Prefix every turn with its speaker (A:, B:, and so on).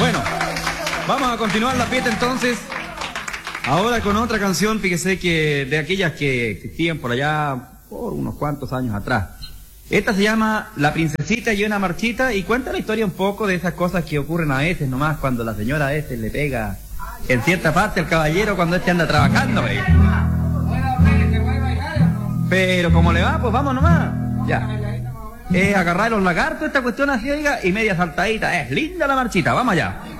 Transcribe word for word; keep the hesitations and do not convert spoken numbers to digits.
A: Bueno, vamos a continuar la fiesta entonces. Ahora con otra canción, fíjese que de aquellas que existían por allá por unos cuantos años atrás. Esta se llama La Princesita y una Marchita y cuenta la historia un poco de esas cosas que ocurren a veces nomás cuando la señora a veces le pega en cierta parte al caballero cuando este anda trabajando. ¿Eh? Pero como le va, pues vamos nomás. Ya. Es agarrar los lagartos, esta cuestión así, oiga, y media saltadita. Es linda la marchita, vamos allá.